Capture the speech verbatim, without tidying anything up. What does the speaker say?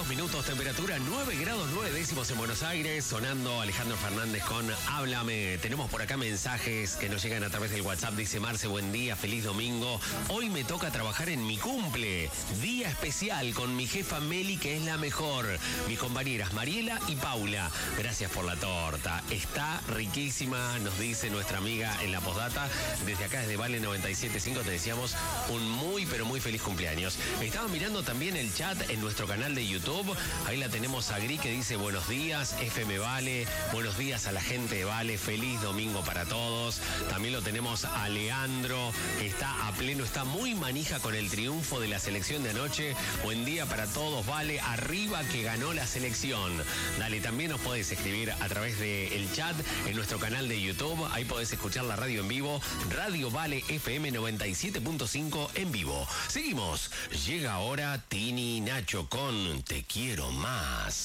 dos minutos, temperatura nueve grados nueve décimos en Buenos Aires, sonando Alejandro Fernández con Háblame. Tenemos por acá mensajes que nos llegan a través del WhatsApp. Dice Marce, buen día, feliz domingo. Hoy me toca trabajar en mi cumple, día especial con mi jefa Meli, que es la mejor. Mis compañeras Mariela y Paula, gracias por la torta. Está riquísima, nos dice nuestra amiga en la postdata. Desde acá, desde Vale noventa y siete punto cinco, te deseamos un muy, pero muy feliz cumpleaños. Estaba mirando también el chat en nuestro canal de YouTube. Ahí la tenemos a Gri, que dice buenos días, F M Vale. Buenos días a la gente de Vale. Feliz domingo para todos. También lo tenemos a Leandro, que está a pleno, está muy manija con el triunfo de la selección de anoche. Buen día para todos, Vale. Arriba, que ganó la selección. Dale, también nos podés escribir a través del chat en nuestro canal de YouTube. Ahí podés escuchar la radio en vivo. Radio Vale F M noventa y siete punto cinco en vivo. Seguimos. Llega ahora Tini y Nacho con Te Quiero Más.